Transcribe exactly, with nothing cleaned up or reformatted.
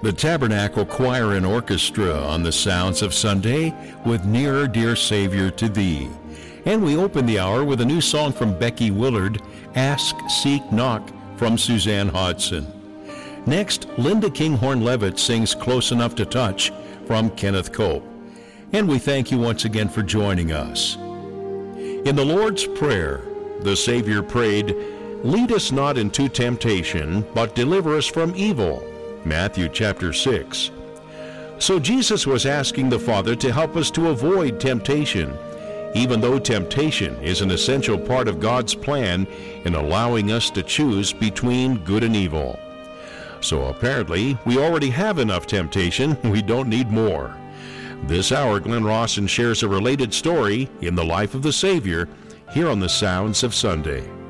The Tabernacle Choir and Orchestra on the Sounds of Sunday with Nearer Dear Savior to Thee. And we open the hour with a new song from Becky Willard, Ask, Seek, Knock, from Suzanne Hodson. Next, Linda Kinghorn-Levitt sings Close Enough to Touch from Kenneth Cope. And we thank you once again for joining us. In the Lord's Prayer, the Savior prayed, Lead us not into temptation, but deliver us from evil. Matthew chapter six. So Jesus was asking the Father to help us to avoid temptation, even though temptation is an essential part of God's plan in allowing us to choose between good and evil. So apparently, we already have enough temptation. We don't need more. This hour, Glenn Rawson shares a related story in the life of the Savior here on the Sounds of Sunday.